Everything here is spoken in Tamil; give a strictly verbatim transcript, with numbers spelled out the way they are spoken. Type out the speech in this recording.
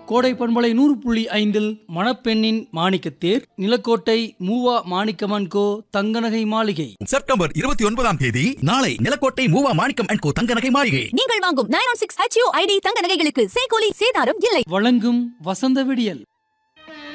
கோடை பண்பலை நூறு புள்ளி ஐந்தில் மணப்பெண்ணின் மாணிக்கத்தேர் நிலக்கோட்டை மூவா மாணிக்கமன் கோ தங்கநகை மாளிகை செப்டம்பர் இருபத்தி ஒன்பதாம் தேதி நாளை நிலக்கோட்டை மூவா மாணிக்கம் அண்ட் கோ தங்கநகை மாளிகை. நீங்கள் வாங்கும் nine one six H U ID தங்க நகைகளுக்கு சேகோலி சேதாரம் இல்லை. வழங்கும் வசந்த விடியல்.